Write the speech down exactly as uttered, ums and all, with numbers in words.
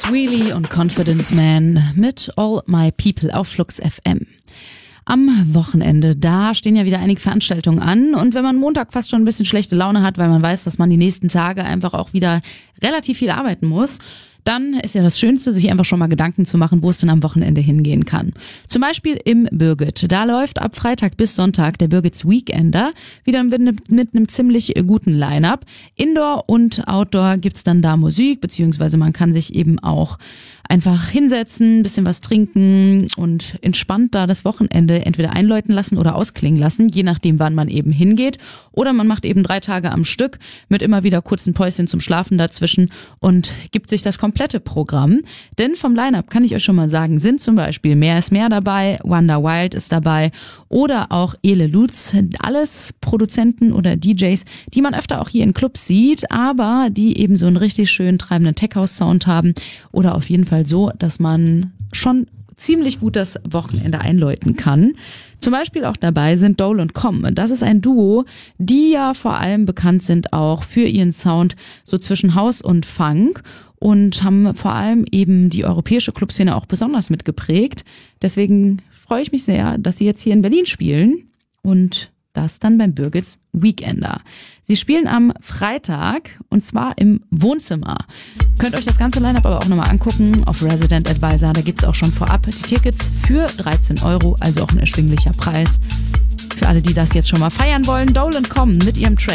Wheelie und Confidence Man mit All My People auf Flux F M. Am Wochenende, da stehen ja wieder einige Veranstaltungen an und wenn man Montag fast schon ein bisschen schlechte Laune hat, weil man weiß, dass man die nächsten Tage einfach auch wieder relativ viel arbeiten muss, dann ist ja das Schönste, sich einfach schon mal Gedanken zu machen, wo es denn am Wochenende hingehen kann. Zum Beispiel im Birgit. Da läuft ab Freitag bis Sonntag der Birgits Weekender, wieder mit, mit einem ziemlich guten Line-Up. Indoor und Outdoor gibt's dann da Musik, beziehungsweise man kann sich eben auch einfach hinsetzen, bisschen was trinken und entspannt da das Wochenende entweder einläuten lassen oder ausklingen lassen, je nachdem, wann man eben hingeht. Oder man macht eben drei Tage am Stück mit immer wieder kurzen Päuschen zum Schlafen dazwischen und gibt sich das komplette Programm. Denn vom Line-Up kann ich euch schon mal sagen, sind zum Beispiel Mehr ist mehr dabei, Wonder Wild ist dabei oder auch Ele Lutz. Alles Produzenten oder D Js, die man öfter auch hier in Clubs sieht, aber die eben so einen richtig schönen treibenden Tech-House-Sound haben oder auf jeden Fall so, dass man schon ziemlich gut das Wochenende einläuten kann. Zum Beispiel auch dabei sind Dole und Com. Das ist ein Duo, die ja vor allem bekannt sind auch für ihren Sound so zwischen House und Funk und haben vor allem eben die europäische Clubszene auch besonders mitgeprägt. Deswegen freue ich mich sehr, dass sie jetzt hier in Berlin spielen und das dann beim Birgits Weekender. Sie spielen am Freitag und zwar im Wohnzimmer. Könnt euch das ganze Line-Up aber auch nochmal angucken auf Resident Advisor. Da gibt's auch schon vorab die Tickets für dreizehn Euro, also auch ein erschwinglicher Preis. Für alle, die das jetzt schon mal feiern wollen, Dole und Com mit ihrem Track